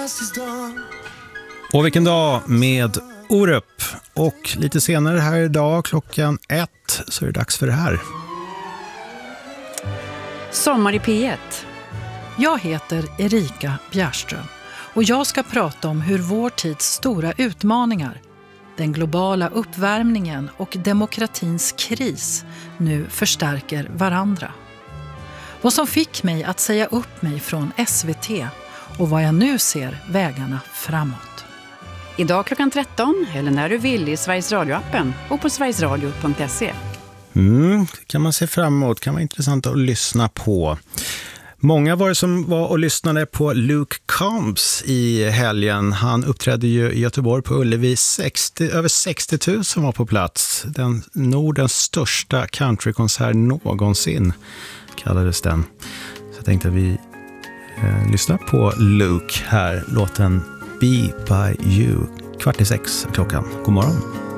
Och vilken dag med Orup. Och lite senare här idag klockan 1 så är det dags för det här. Sommar i P1. Jag heter Erika Bjärström och jag ska prata om hur vår tids stora utmaningar, den globala uppvärmningen och demokratins kris nu förstärker varandra. Vad som fick mig att säga upp mig från SVT och vad jag nu ser vägarna framåt. Idag klockan 13 eller när du vill i Sveriges Radio-appen och på sverigesradio.se. Kan man se framåt, kan vara intressant att lyssna på. Många var det som var och lyssnade på Luke Combs i helgen. Han uppträdde ju i Göteborg på Ullevi. Över 60 000 var på plats. Den Nordens största countrykonsert någonsin kallades den. Så jag tänkte att vi lyssnar på Luke här. Låten Be By You. 5:45 klockan. God morgon.